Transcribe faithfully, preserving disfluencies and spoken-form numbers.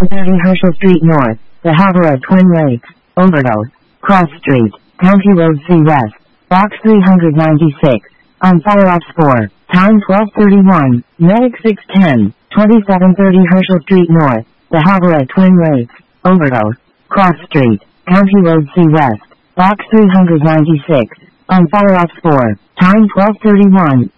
thirty Herschel Street North, The Havre at Twin Lakes, Overdose, Cross Street, County Road C West, Box three ninety-six, on fire off four, time twelve thirty-one, medic six ten, twenty-seven thirty Herschel Street North, The Havre at Twin Lakes, Overdose, Cross Street, County Road C West, Box three ninety-six, on fire off four, time twelve thirty-one,